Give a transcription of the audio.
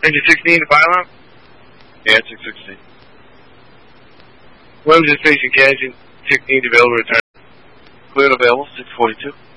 Engine 16 to pylon? Yeah, 616. Williams Station, engine 16 available return. Clear and available, 642.